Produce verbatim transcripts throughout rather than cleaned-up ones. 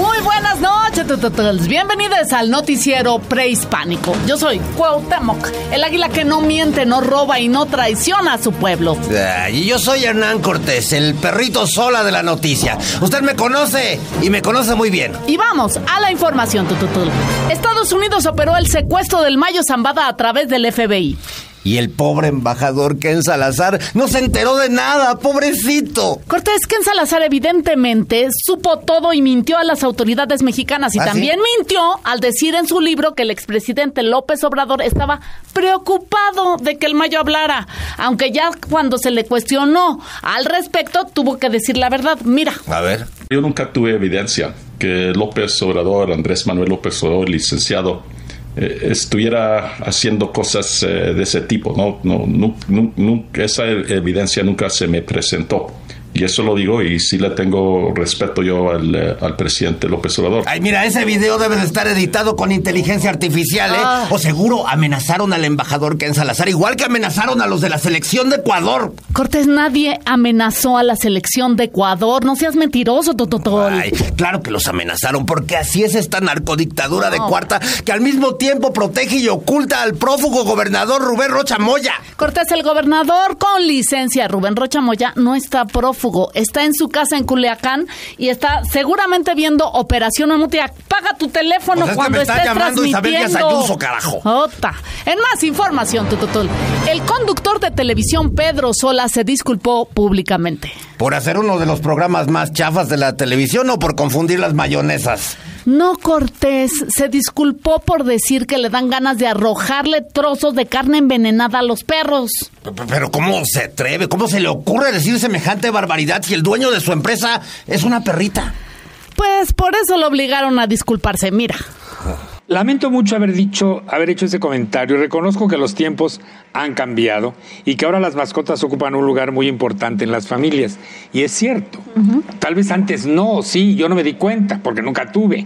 Muy buenas noches, tututuls. Bienvenidos al noticiero prehispánico. Yo soy Cuauhtémoc, el águila que no miente, no roba y no traiciona a su pueblo. Y yo soy Hernán Cortés, el perrito sola de la noticia. Usted me conoce y me conoce muy bien. Y vamos a la información, tututul. Estados Unidos operó el secuestro del Mayo Zambada a través del F B I. Y el pobre embajador Ken Salazar no se enteró de nada, pobrecito. Cortés, Ken Salazar evidentemente supo todo y mintió a las autoridades mexicanas. Y ¿Ah, también sí? mintió al decir en su libro que el expresidente López Obrador estaba preocupado de que el Mayo hablara. Aunque ya cuando se le cuestionó al respecto, tuvo que decir la verdad. Mira. A ver. Yo nunca tuve evidencia que López Obrador, Andrés Manuel López Obrador, licenciado, Eh, estuviera haciendo cosas eh, de ese tipo. No, no, no, no, no, esa evidencia nunca se me presentó. Y eso lo digo, y sí le tengo respeto yo al, eh, al presidente López Obrador. Ay, mira, ese video debe de estar editado con inteligencia artificial, ¿eh? Ah. O seguro amenazaron al embajador Ken Salazar, igual que amenazaron a los de la selección de Ecuador. Cortés, nadie amenazó a la selección de Ecuador. No seas mentiroso, Tototol. Ay, claro que los amenazaron, porque así es esta narcodictadura no. de cuarta que al mismo tiempo protege y oculta al prófugo gobernador Rubén Rocha Moya. Cortés, el gobernador con licencia, Rubén Rocha Moya, no está prófugo. Está en su casa en Culiacán y está seguramente viendo Operación Mamutia. Paga tu teléfono pues es cuando que me está estés llamando transmitiendo. Isabel Díaz Ayuso, carajo. Ota. En más información, Tututul. El conductor de televisión Pedro Sola se disculpó públicamente. ¿Por hacer uno de los programas más chafas de la televisión o por confundir las mayonesas? No, Cortés, se disculpó por decir que le dan ganas de arrojarle trozos de carne envenenada a los perros. Pero ¿cómo se atreve? ¿Cómo se le ocurre decir semejante barbaridad si el dueño de su empresa es una perrita? Pues por eso lo obligaron a disculparse, mira. Lamento mucho haber dicho, haber hecho ese comentario. Reconozco que los tiempos han cambiado y que ahora las mascotas ocupan un lugar muy importante en las familias. Y es cierto. Uh-huh. Tal vez antes no, sí, yo no me di cuenta porque nunca tuve.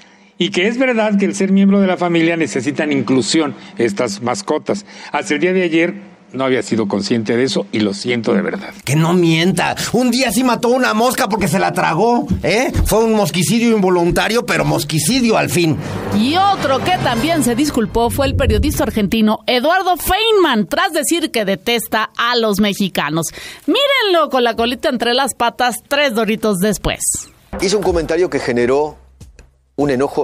Y que es verdad que el ser miembro de la familia necesitan inclusión estas mascotas. Hasta el día de ayer no había sido consciente de eso y lo siento de verdad. Que no mienta. Un día sí mató una mosca porque se la tragó, ¿eh? Fue un mosquicidio involuntario, pero mosquicidio al fin. Y otro que también se disculpó fue el periodista argentino Eduardo Feynman, tras decir que detesta a los mexicanos. Mírenlo con la colita entre las patas tres doritos después. Hizo un comentario que generó un enojo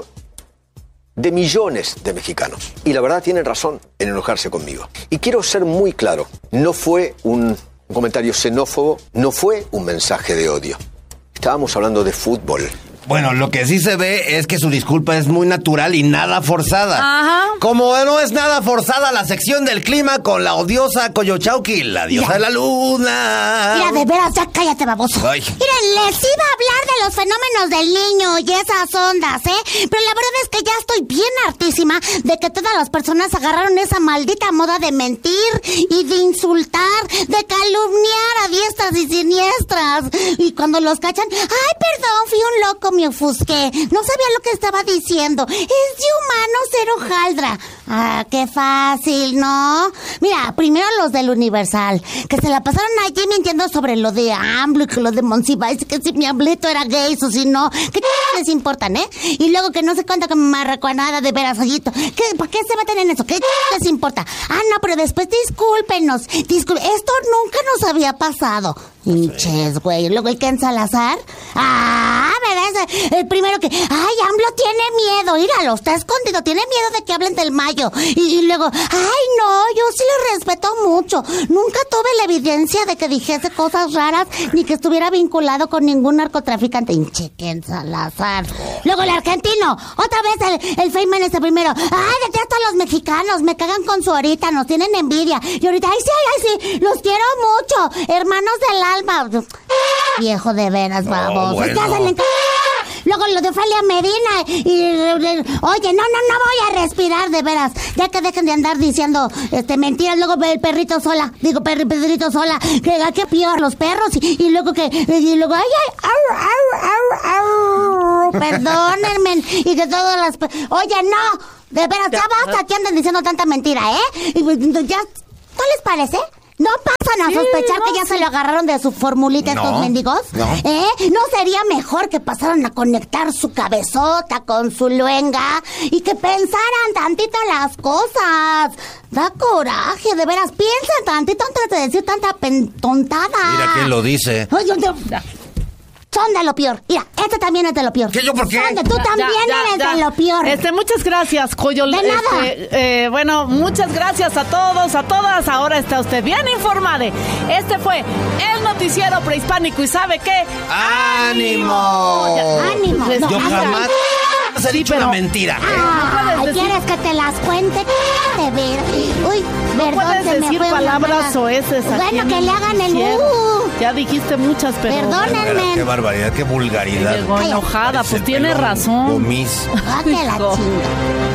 de millones de mexicanos. Y la verdad tienen razón en enojarse conmigo. Y quiero ser muy claro, no fue un comentario xenófobo, no fue un mensaje de odio. Estábamos hablando de fútbol. Bueno, lo que sí se ve es que su disculpa es muy natural y nada forzada. Ajá. Como no es nada forzada la sección del clima con la odiosa Coyochauqui, la diosa Mira. de la luna. Mira, de veras, ya cállate, baboso. Ay. Mira, les iba a hablar de los fenómenos del niño y esas ondas, ¿eh? Pero la verdad es que ya estoy bien hartísima de que todas las personas agarraron esa maldita moda de mentir y de insultar, de calumniar a diestras y siniestras. Y cuando los cachan, ay, perdón, fui un loco, me ofusqué. No sabía lo que estaba diciendo. Es de humano ser hojaldra. Ah, qué fácil, ¿no? Mira, primero los del Universal, que se la pasaron allí mintiendo sobre lo de AMLO y que lo de Monsiváis, que si mi abuelito era gay o si no, ¿qué les importan, eh? Y luego que no se cuenta con marraconada de veras, ojito. ¿Qué, ¿Por qué se meten en eso? ¿Qué les importa? Ah, no, pero después discúlpenos. Discul- Esto nunca nos había pasado. Hinches, güey. Luego el Ken Salazar. Ah, ¿verdad? El primero que... Ay, AMLO tiene miedo. Míralo, está escondido. Tiene miedo de que hablen del Mayo. Y, y luego... Ay, no, yo sí lo respeto mucho. Nunca tuve la evidencia de que dijese cosas raras ni que estuviera vinculado con ningún narcotraficante. Hinche Ken Salazar. Luego el argentino. Otra vez el, el Feynman ese primero. Ay, detesto a los mexicanos. Me cagan con su ahorita. Nos tienen envidia. Y ahorita... Ay, sí, ay, sí. Los quiero mucho. Hermanos del alma. Viejo de veras, baboso. Oh, bueno. Ya se le enc- Luego lo de Ofelia Medina y, y- oye, no, no, no voy a respirar de veras. Ya que dejen de andar diciendo este mentiras. Luego el perrito sola, digo perri, Pedrito sola, que hay que pillar los perros y, y luego que y luego ay, ay, au, au, au, au, perdónenme y que todas las pe- oye, no, de veras, ya basta que anden diciendo tanta mentira, ¿eh? Y, ya, ¿no les parece? No pasa. empiezan a Sí, sospechar no, que ya sí. se lo agarraron de su formulita No, estos mendigos? no. ¿Eh? ¿No sería mejor que pasaran a conectar su cabezota con su luenga y que pensaran tantito las cosas? Da coraje, de veras. Piensen tantito antes de decir tanta pen- tontada. Mira quién lo dice. Ay, yo- yo- Son de lo peor. Mira, este también es de lo peor. ¿Qué, yo por qué? Son de- tú Ya, también ya, eres ya. de lo peor. Este, muchas gracias, Coyol. De nada. Este, eh, bueno, muchas gracias a todos, a todas. Ahora está usted bien informado. Este fue el noticiero prehispánico. ¿Y sabe qué? ¡Ánimo! Ya, ¡Ánimo! les- No, Yo ánimo. jamás he Sí, dicho pero- una mentira. Ay, puedes decir- ¿quieres que te las cuente? De ver. Uy, No perdón, puedes se me decir fue una palabras mala. soeces aquí Bueno, en que le hagan el noticiero. uh. Ya dijiste muchas, pero... Perdónenme. Qué barbaridad, qué vulgaridad. Llegó enojada, Parece pues tiene pelón razón. gomis. Ah, que la Hijo. chinga.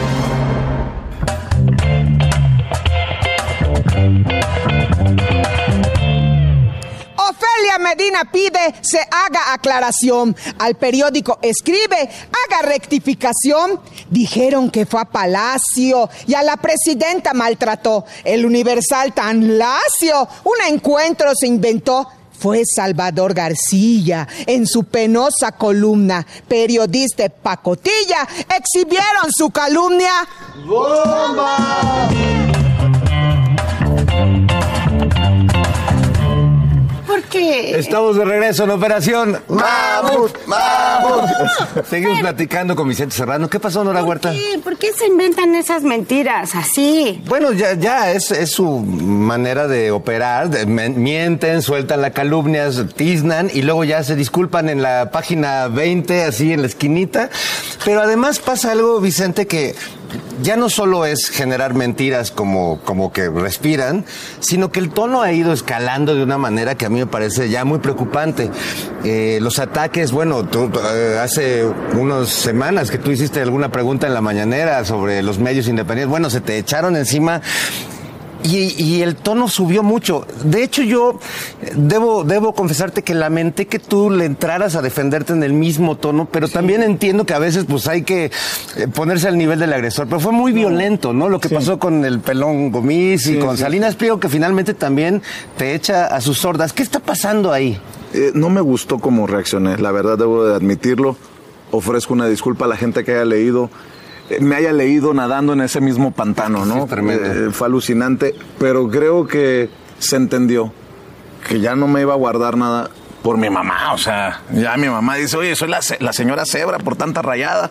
Ofelia Medina pide se haga aclaración. Al periódico escribe, haga rectificación. Dijeron que fue a Palacio y a la presidenta maltrató. El Universal tan lacio. Un encuentro se inventó. Fue Salvador García. En su penosa columna, periodista pacotilla, exhibieron su calumnia. ¿Por qué? Estamos de regreso en Operación Mamut, Mamut. Seguimos platicando con Vicente Serrano. ¿Qué pasó, Nora Huerta? Sí, ¿por qué se inventan esas mentiras así? Bueno, ya, ya es, es su manera de operar. de- men- mienten, sueltan la calumnia, tiznan y luego ya se disculpan en la página veinte, así en la esquinita. Pero además pasa algo, Vicente, que ya no solo es generar mentiras como, como que respiran, sino que el tono ha ido escalando de una manera que a mí me parece ya muy preocupante. Eh, los ataques, bueno, tú, eh, hace unas semanas que tú hiciste alguna pregunta en la mañanera sobre los medios independientes, bueno, se te echaron encima. Y, y el tono subió mucho. De hecho, yo debo, debo confesarte que lamenté que tú le entraras a defenderte en el mismo tono, pero también entiendo que a veces pues hay que eh, ponerse al nivel del agresor. Pero fue muy violento, ¿no? Lo que pasó con el pelón Gomis y Sí, con sí. Salinas Pliego, que finalmente también te echa a sus sordas. ¿Qué está pasando ahí? Eh, no me gustó cómo reaccioné, la verdad debo de admitirlo. Ofrezco una disculpa a la gente que haya leído, eh, me haya leído nadando en ese mismo pantano, ¿no? Sí, tremendo. Eh, fue alucinante, pero creo que se entendió que ya no me iba a guardar nada por mi mamá, o sea, ya mi mamá dice, oye, soy la, ce- la señora cebra por tanta rayada.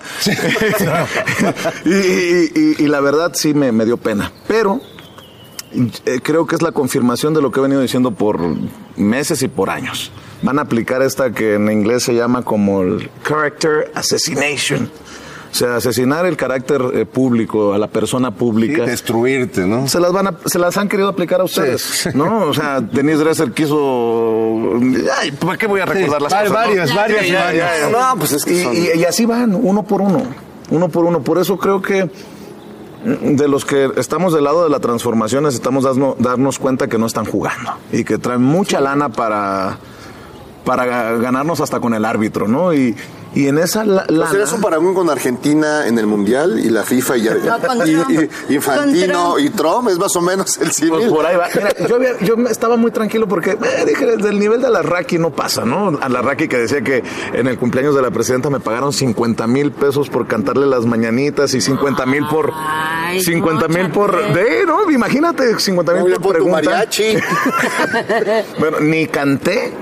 y, y- y- y la verdad sí me, me dio pena, pero eh, creo que es la confirmación de lo que he venido diciendo por meses y por años. Van a aplicar esta que en inglés se llama como el character assassination. O sea, asesinar el carácter eh, público, a la persona pública. destruirte, ¿no? Se las van a, se las han querido aplicar a ustedes, Sí. ¿no? O sea, Denise Dresser quiso... Ay, ¿para qué voy a recordar Sí, las va- cosas? varios, no? varios, Ya, ya, varios. ya, ya. No, pues es que y, y- y así van, uno por uno, uno por uno. Por eso creo que de los que estamos del lado de la transformación necesitamos darnos, darnos cuenta que no están jugando y que traen mucha lana para, para ganarnos hasta con el árbitro, ¿no? Y, y en esa la, O lana... sea, eres un parangón con Argentina en el Mundial y la FIFA y, No, con y- Trump. y- Infantino Con Trump. y Trump, es más o menos el Pues civil. por ahí va. Mira, yo, había- yo estaba muy tranquilo porque eh, dije, del nivel de la Raki no pasa, ¿no? A la Raki que decía que en el cumpleaños de la presidenta me pagaron cincuenta mil pesos por cantarle las mañanitas y cincuenta mil por... Ay, cincuenta mil por... móchate. De, ¿no? Imagínate, cincuenta mil Oye, por pon tu pregunta. mariachi. Bueno, ni canté,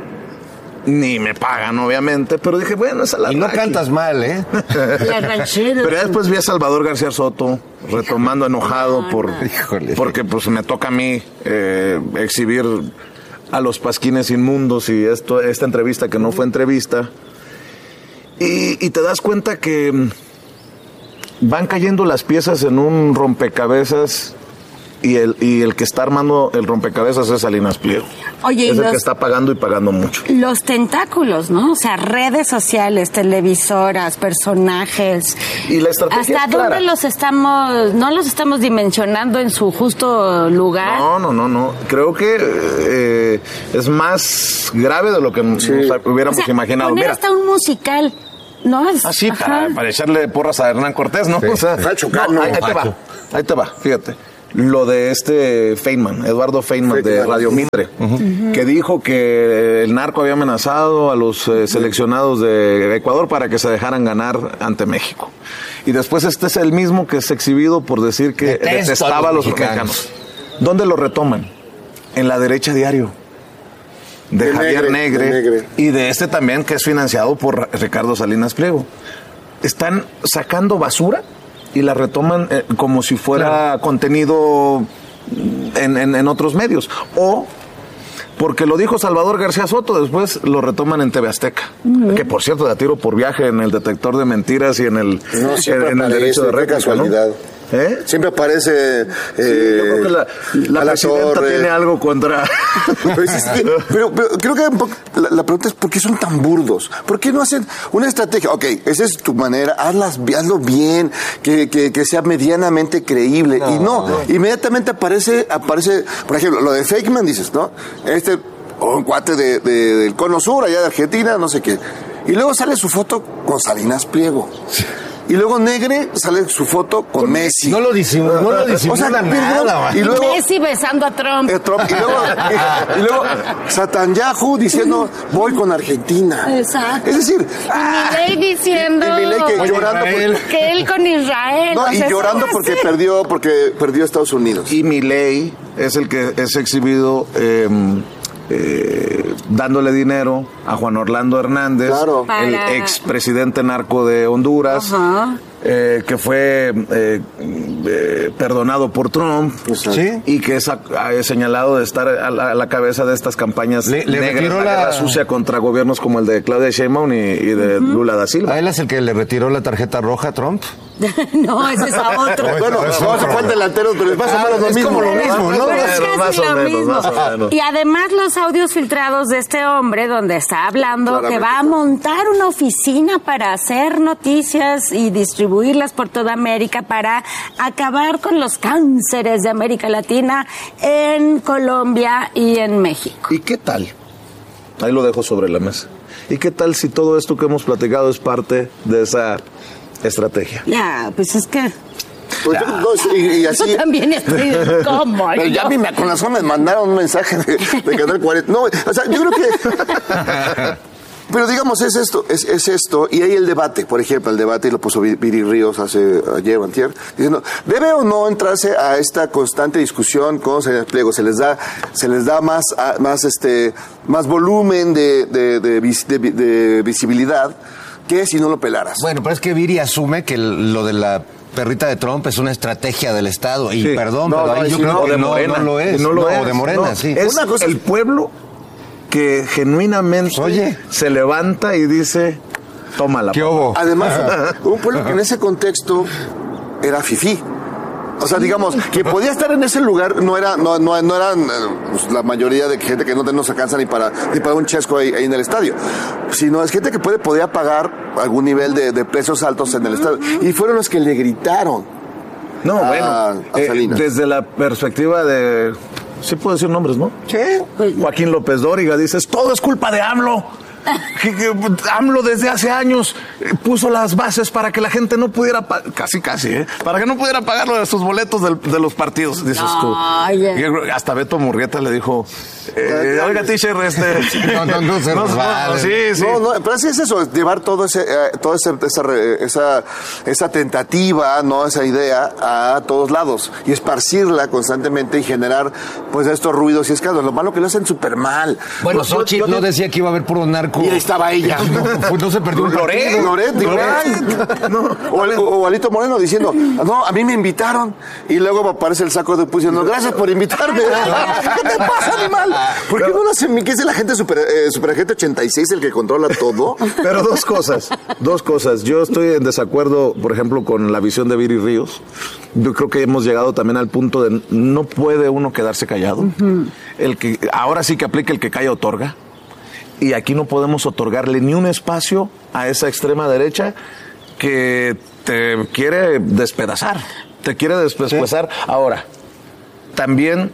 ni me pagan, obviamente, pero dije, bueno, esa es la Y no Raki. cantas mal, ¿eh? La ranchera. Pero ya después vi a Salvador García Soto retomando enojado por Híjole. porque pues me toca a mí eh, exhibir a los pasquines inmundos y esto esta entrevista que no fue entrevista y, y te das cuenta que mm, van cayendo las piezas en un rompecabezas y el y el que está armando el rompecabezas es Salinas Pliego. Oye, y es el los- que está pagando y pagando mucho. Los tentáculos, ¿no? O sea, redes sociales, televisoras, personajes. Y la estrategia ¿Hasta es clara. dónde los estamos, no los estamos dimensionando en su justo lugar? No, no, no, no. Creo que eh, es más grave de lo que nos hubiéramos O sea, imaginado. poner Mira, hasta un musical, ¿no? Es- así ajá. para, para echarle porras a Hernán Cortés, ¿no? O sea, Facho no, Cano. ahí, ahí te va, Facho. ahí te va, fíjate. lo de este Feynman, Eduardo Feynman, Feynman. de Radio Mitre, uh-huh. que dijo que el narco había amenazado a los eh, seleccionados de Ecuador para que se dejaran ganar ante México. Y después este es el mismo que es exhibido por decir que Detesto detestaba a los mexicanos. mexicanos. ¿Dónde lo retoman? En la Derecha Diario. De, de Javier Negre, Negre, Negre y de este también que es financiado por Ricardo Salinas Pliego. Están sacando basura y la retoman eh, como si fuera claro. contenido en, en, en otros medios. O porque lo dijo Salvador García Soto, después lo retoman en T V Azteca. Uh-huh. Que por cierto, da tiro por viaje en el detector de mentiras y en el, no, en, en el derecho de réplica, ¿no? ¿Eh? Siempre aparece. Eh, sí, yo creo que la, la presidenta torre. tiene algo contra. pero, pero, pero creo que la, la pregunta es: ¿por qué son tan burdos? ¿Por qué no hacen una estrategia? Ok, esa es tu manera, hazlas, hazlo bien, que, que, que sea medianamente creíble. No, y no, no, inmediatamente aparece, aparece, por ejemplo, lo de Feynman, dices, ¿no? Este, oh, un cuate de, de, del Cono Sur, allá de Argentina, no sé qué. Y luego sale su foto con Salinas Pliego. Y luego Negre sale su foto con, con Messi. No lo disimula, no lo disimula o sea, nada. Y luego, Messi besando a Trump. Eh, Trump y luego, y luego Satanyahu diciendo voy con Argentina. Exacto. Es decir, y Milei diciendo y Milei que llorando por, que él con Israel. No, y llorando porque así. perdió porque perdió Estados Unidos. Y Milei es el que es exhibido eh, Eh, dándole dinero a Juan Orlando Hernández, claro. Para... el expresidente narco de Honduras, uh-huh. eh, que fue eh, eh, perdonado por Trump, ¿sí? y que es, a, es señalado de estar a la, a la cabeza de estas campañas le, le negras, retiró la la guerra sucia contra gobiernos como el de Claudia Sheinbaum y, y de uh-huh. Lula da Silva. ¿A él es el que le retiró la tarjeta roja a Trump? No, ese es a otro. Bueno, no se fue delantero, pero es más o menos lo mismo. Lo mismo, ¿no? Pero es casi lo mismo. Y además los audios filtrados de este hombre donde está hablando Claramente. que va a montar una oficina para hacer noticias y distribuirlas por toda América para acabar con los cánceres de América Latina en Colombia y en México. ¿Y qué tal? Ahí lo dejo sobre la mesa. ¿Y qué tal si todo esto que hemos platicado es parte de esa estrategia? Ya, pues es que... Pues yo, no, y, y así, yo también estoy como... Pero ya a mí me, con razón me mandaron un mensaje de, de Canal cuarenta. No, o sea, yo creo que... Pero digamos, es esto, es, es esto, y hay el debate, por ejemplo, el debate, y lo puso Viri Ríos hace ayer o antier, diciendo, ¿debe o no entrarse a esta constante discusión con Salinas Pliego? Se les da, se les da más, más este, más volumen de, de, de, de, de visibilidad que si no lo pelaras. Bueno, pero es que Viri asume que lo de la perrita de Trump es una estrategia del Estado, y sí. perdón, no, pero no, ahí yo si creo no, que no, Morena, no lo es. No lo no, es. O de Morena, no, sí. Es una cosa... el pueblo que genuinamente Oye. se levanta y dice, tómala. ¿Qué hubo? Además, un pueblo que en ese contexto era fifí. O sea, digamos, que podía estar en ese lugar no era no no, no eran pues, la mayoría de gente que no, no se alcanza ni para ni para un chesco ahí, ahí en el estadio, sino es gente que puede podía pagar algún nivel de, de precios altos en el estadio. Y fueron los que le gritaron. No, a, bueno, a eh, desde la perspectiva de... Sí puedo decir nombres, ¿no? Sí. Joaquín López Dóriga, dices, todo es culpa de AMLO. Que, que, AMLO desde hace años puso las bases para que la gente no pudiera, pa- casi casi, ¿eh? Para que no pudiera pagar lo de sus boletos del, de los partidos, dices tú. Yeah. Y hasta Beto Murrieta le dijo, eh, oiga, teacher, este... No, no, no, se no, nos vale. sí, sí. No, no, pero así es eso, llevar todo ese, eh, toda esa, esa, esa, esa tentativa, no, esa idea a todos lados y esparcirla constantemente y generar, pues, estos ruidos y escándalos. Lo malo que lo hacen súper mal. Bueno, Yo- yo- Xochitl yo- no decía que iba a haber puro narco. Y ahí estaba ella. No, pues no se perdió un Loret, partido. Loret, digo, ay, no. o, o, o Alito Moreno diciendo, no, a mí me invitaron. Y luego aparece el saco de pus diciendo, gracias por invitarme. ¿Qué te pasa, animal? ¿Por qué no lo hacen? ¿Qué es la gente super, eh, superagente ochenta y seis el que controla todo? Pero dos cosas, dos cosas. Yo estoy en desacuerdo, por ejemplo, con la visión de Viri Ríos. Yo creo que hemos llegado también al punto de no puede uno quedarse callado. Uh-huh. El que ahora sí que aplica el que calla otorga. Y aquí no podemos otorgarle ni un espacio a esa extrema derecha que te quiere despedazar, te quiere despedazar. Sí. Ahora, también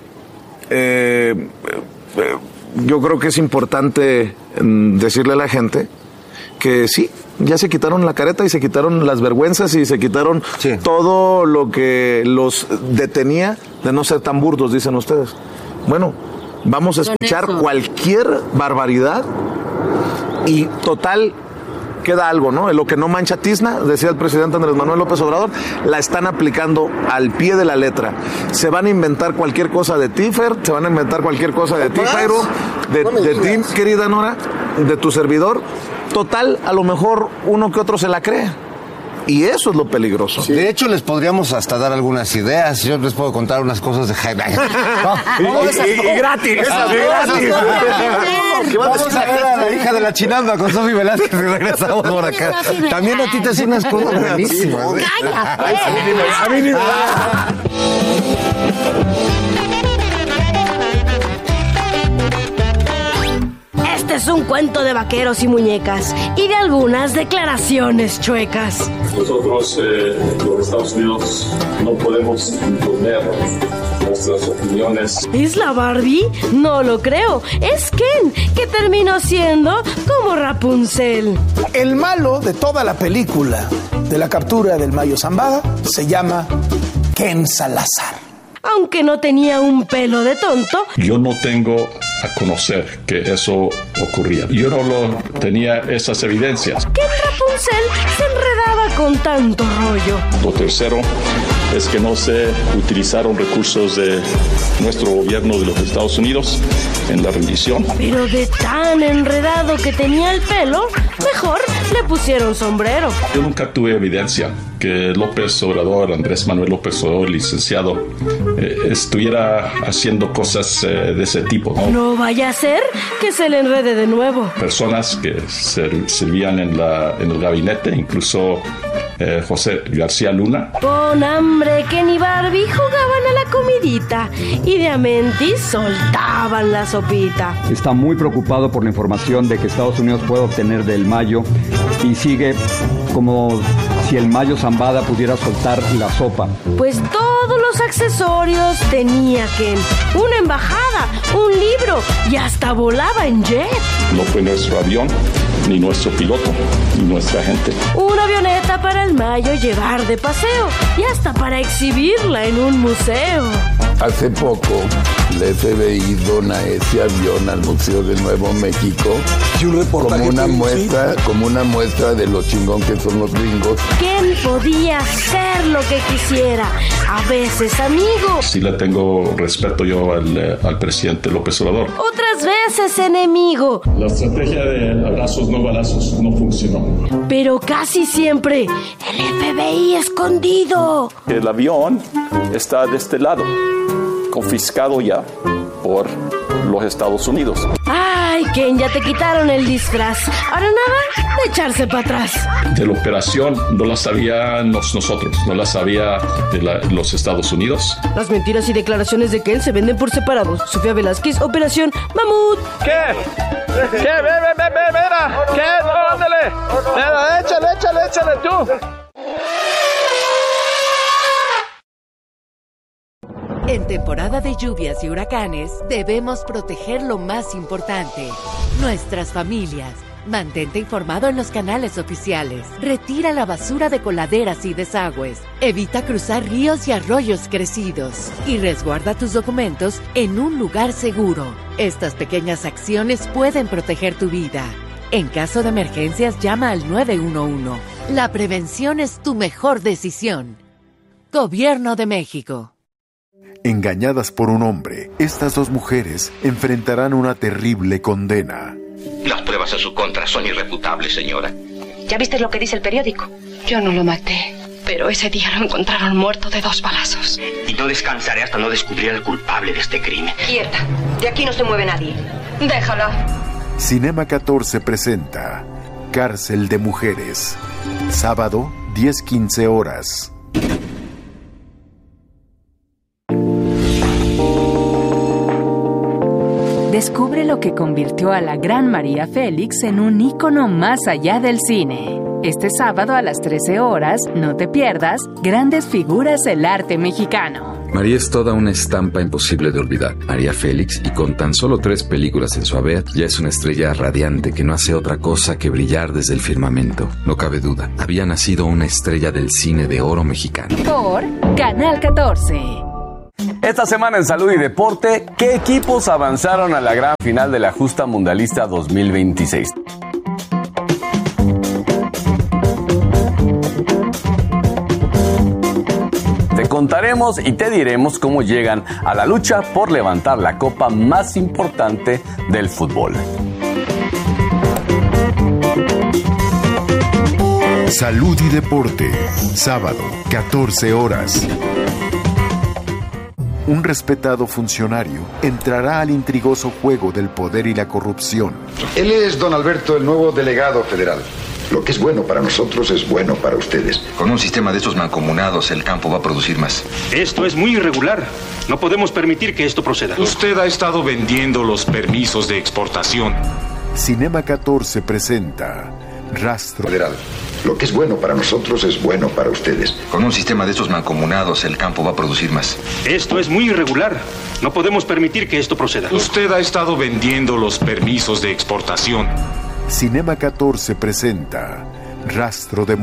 eh, eh, yo creo que es importante decirle a la gente que que sí, ya se quitaron la careta y se quitaron las vergüenzas y se quitaron sí. todo lo que los detenía de no ser tan burdos, dicen ustedes. Bueno, vamos a escuchar cualquier barbaridad y total queda algo, ¿no? Lo que no mancha tizna, decía el presidente Andrés Manuel López Obrador, la están aplicando al pie de la letra. Se van a inventar cualquier cosa de ti, Fer, se van a inventar cualquier cosa de ti, Jairo, de, de ti, querida Nora, de tu servidor. Total, a lo mejor uno que otro se la cree. Y eso es lo peligroso. Sí. De hecho, les podríamos hasta dar algunas ideas. Yo les puedo contar unas cosas de Jaime. No, y, y, y gratis. Esas, gratis. Vamos a ver a la hija de la chinamba con Sofi Velázquez y regresamos por acá. También a ti te hacen unas cosas buenísimas. ¡Cállate! A mí ni me da. Este es un cuento de vaqueros y muñecas y de algunas declaraciones chuecas. Nosotros, eh, los Estados Unidos, no podemos imponer nuestras opiniones. ¿Es la Barbie? No lo creo. Es Ken, que terminó siendo como Rapunzel. El malo de toda la película de la captura del Mayo Zambada se llama Ken Salazar. Aunque no tenía un pelo de tonto. Yo no tengo a conocer que eso ocurría. Yo no lo tenía esas evidencias. ¿Qué Rapunzel se enredaba con tanto rollo? Lo tercero es que no se utilizaron recursos de nuestro gobierno de los Estados Unidos en la rendición. Pero de tan enredado que tenía el pelo, mejor le pusieron sombrero. Yo nunca tuve evidencia que López Obrador, Andrés Manuel López Obrador, licenciado, eh, estuviera haciendo cosas eh, de ese tipo, ¿no? No vaya a ser que se le enrede de nuevo. Personas que ser, servían en, la, en el gabinete, incluso eh, José García Luna. Con hambre que ni Barbie jugaban a la comidita y de Amentis soltaban la sopita. Está muy preocupado por la información de que Estados Unidos puede obtener del Mayo y sigue como si el Mayo Zambada pudiera soltar la sopa. Pues todos los accesorios tenía Ken. Una embajada, un libro y hasta volaba en jet. No fue nuestro avión, ni nuestro piloto, ni nuestra gente. Una avioneta para el Mayo llevar de paseo y hasta para exhibirla en un museo. Hace poco, la F B I dona ese avión al Museo de Nuevo México como una muestra, como una muestra de lo chingón que son los gringos. ¿Quién podía hacer lo que quisiera? A veces amigo. Sí le tengo respeto yo al, al presidente López Obrador. Otras veces enemigo. La estrategia de abrazos no balazos no funcionó. Pero casi siempre el F B I escondido. El avión está de este lado, confiscado ya por los Estados Unidos. Ay, Ken, ya te quitaron el disfraz. Ahora nada de echarse para atrás. De la operación no la sabíamos nosotros, no la sabía de la, los Estados Unidos. Las mentiras y declaraciones de Ken se venden por separado. Sofía Velázquez, Operación Mamut. ¿Qué? ¿Qué? Ve, ve, ve, ve, mira. ¿Qué? No, ándale. Mira, échale, échale, échale tú. En temporada de lluvias y huracanes, debemos proteger lo más importante, nuestras familias. Mantente informado en los canales oficiales. Retira la basura de coladeras y desagües. Evita cruzar ríos y arroyos crecidos. Y resguarda tus documentos en un lugar seguro. Estas pequeñas acciones pueden proteger tu vida. En caso de emergencias, llama al nueve uno uno. La prevención es tu mejor decisión. Gobierno de México. Engañadas por un hombre, estas dos mujeres enfrentarán una terrible condena. Las pruebas en su contra son irrefutables, señora. ¿Ya viste lo que dice el periódico? Yo no lo maté, pero ese día lo encontraron muerto de dos balazos. Y no descansaré hasta no descubrir al culpable de este crimen. Quieta, de aquí no se mueve nadie. Déjala. Cinema catorce presenta Cárcel de Mujeres. Sábado, diez quince horas. Descubre lo que convirtió a la gran María Félix en un ícono más allá del cine. Este sábado a las trece horas, no te pierdas Grandes Figuras del Arte Mexicano. María es toda una estampa imposible de olvidar. María Félix, y con tan solo tres películas en su haber, ya es una estrella radiante que no hace otra cosa que brillar desde el firmamento. No cabe duda, había nacido una estrella del cine de oro mexicano. Por Canal catorce. Esta semana en Salud y Deporte, ¿qué equipos avanzaron a la gran final de la Justa Mundialista dos mil veintiséis? Te contaremos y te diremos cómo llegan a la lucha por levantar la copa más importante del fútbol. Salud y Deporte, sábado, catorce horas. Un respetado funcionario entrará al intrigoso juego del poder y la corrupción. Él es don Alberto, el nuevo delegado federal. Lo que es bueno para nosotros es bueno para ustedes. Con un sistema de estos mancomunados, el campo va a producir más. Esto es muy irregular. No podemos permitir que esto proceda. Usted ha estado vendiendo los permisos de exportación. Cinema catorce presenta Rastro Federal. Lo que es bueno para nosotros es bueno para ustedes. Con un sistema de estos mancomunados, el campo va a producir más. Esto es muy irregular. No podemos permitir que esto proceda. Usted ha estado vendiendo los permisos de exportación. Cinema catorce presenta Rastro de